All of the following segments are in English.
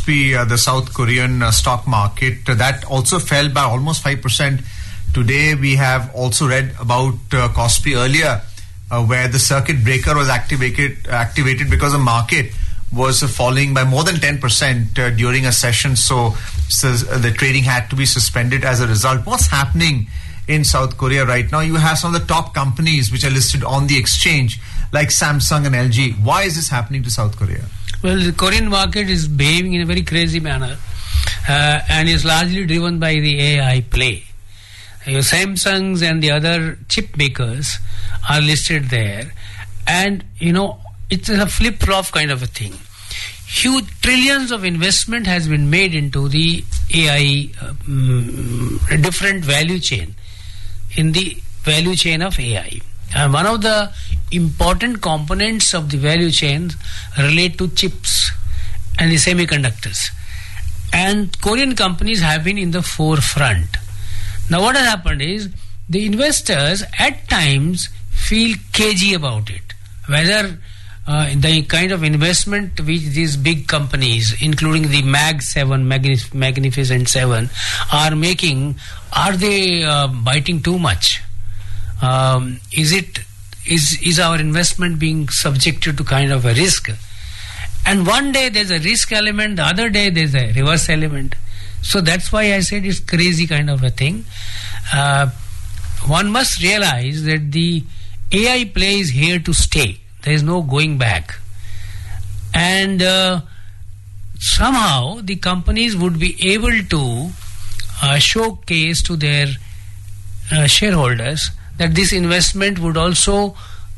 Kospi, the South Korean stock market, that also fell by almost 5%. Today we have also read about Kospi earlier, where the circuit breaker was activated because the market was falling by more than 10% during a session. So the trading had to be suspended as a result. What's happening in South Korea right now? You have some of the top companies which are listed on the exchange, like Samsung and LG. Why is this happening to South Korea? Well, the Korean market is behaving in a very crazy manner and is largely driven by the AI play. Your Samsungs and the other chip makers are listed there, and it's a flip-flop kind of a thing. Huge trillions of investment has been made into the AI different value chain, in the value chain of AI. And one of the important components of the value chain relate to chips and the semiconductors. And Korean companies have been in the forefront. Now what has happened is the investors at times feel cagey about it. Whether the kind of investment which these big companies, including the Mag 7, Magnificent 7, are making, are they biting too much? Is our investment being subjected to kind of a risk? And one day there's a risk element, the other day there's a reverse element. So that's why I said it's crazy kind of a thing. One must realize that the AI play is here to stay. There is no going back. And somehow the companies would be able to showcase to their shareholders that this investment would also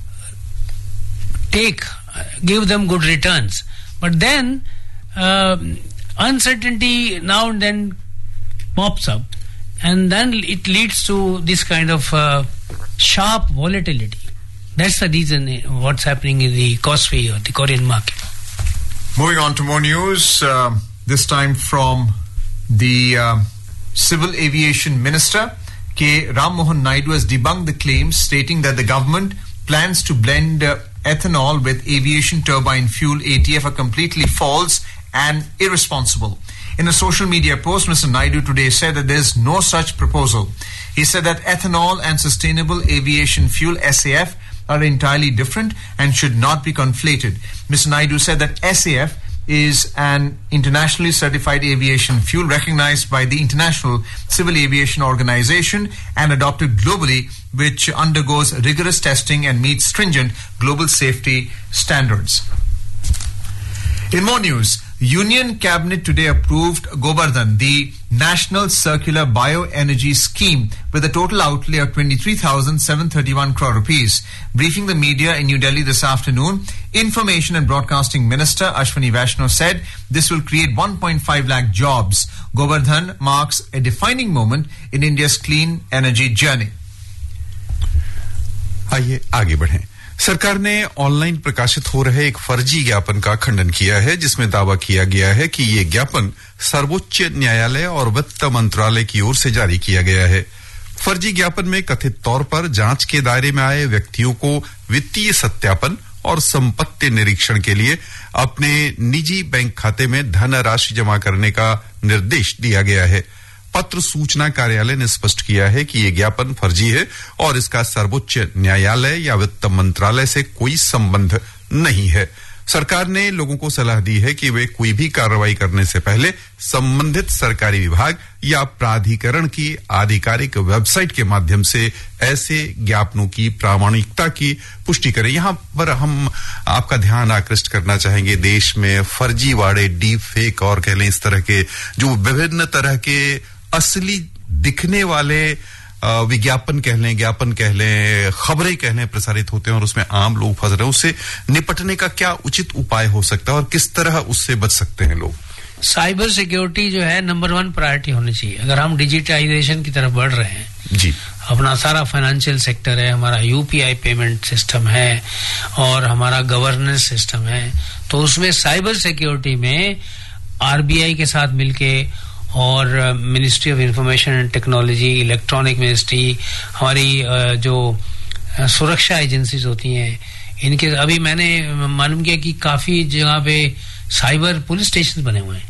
give them good returns. But then uncertainty now and then pops up, and then it leads to this kind of sharp volatility. That's the reason what's happening in the Kospi or the Korean market. Moving on to more news, this time from the Civil Aviation Minister, K. Ram Mohan Naidu has debunked the claims stating that the government plans to blend ethanol with aviation turbine fuel ATF are completely false and irresponsible. In a social media post, Mr. Naidu today said that there is no such proposal. He said that ethanol and sustainable aviation fuel SAF are entirely different and should not be conflated. Mr. Naidu said that SAF is an internationally certified aviation fuel recognized by the International Civil Aviation Organization and adopted globally, which undergoes rigorous testing and meets stringent global safety standards. In more news, Union Cabinet today approved Govardhan, the National Circular Bioenergy Scheme, with a total outlay of 23,731 crore rupees. Briefing the media in New Delhi this afternoon, Information and Broadcasting Minister Ashwini Vaishnaw said this will create 1.5 lakh jobs. Govardhan marks a defining moment in India's clean energy journey. आइए आगे बढ़ें। सरकार ने online प्रकाशित हो रहे एक फर्जी ज्ञापन का खंडन किया है, जिसमें दावा किया गया है कि ये ज्ञापन सर्वोच्च न्यायालय और वित्त मंत्रालय की ओर से जारी किया गया है। फर्जी ज्ञापन में कथित तौर पर जांच के दायरे में आए व्यक्तियों को वित्तीय सत्यापन और संपत्ति निरीक्षण के लिए अपने निजी बैंक खाते में धनराशि जमा करने का निर्देश दिया गया है। पत्र सूचना कार्यालय ने स्पष्ट किया है कि यह ज्ञापन फर्जी है और इसका सर्वोच्च न्यायालय या वित्त मंत्रालय से कोई संबंध नहीं है। सरकार ने लोगों को सलाह दी है कि वे कोई भी कार्रवाई करने से पहले संबंधित सरकारी विभाग या प्राधिकरण की आधिकारिक वेबसाइट के माध्यम से ऐसे ज्ञापनों की प्रामाणिकता की पुष्टि करें। यहां पर हम आपका ध्यान आकृष्ट करना चाहेंगे, देश में फर्जीवाड़े, डीप फेक और कह लें इस तरह के जो विभिन्न तरह के असली दिखने वाले विज्ञापन कह लें, ज्ञापन कह लें, खबरें कह लें प्रसारित होते हैं और उसमें आम लोग फंस रहे हैं। उससे निपटने का क्या उचित उपाय हो सकता है और किस तरह उससे बच सकते हैं लोग? साइबर सिक्योरिटी जो है नंबर 1 प्रायोरिटी होनी चाहिए। अगर हम डिजिटाइजेशन की तरफ बढ़ रहे हैं, जी, अपना सारा फाइनेंशियल सेक्टर है, हमारा यूपीआई पेमेंट सिस्टम है और हमारा गवर्नेंस सिस्टम है, तो उसमें साइबर सिक्योरिटी में आरबीआई के साथ मिलके और ministry of information and technology, electronic ministry, हमारी जो सुरक्षा एजेंसीज होती हैं, इनके अभी मैंने मालूम किया कि काफी जगह पे साइबर पुलिस स्टेशन बने हुए हैं।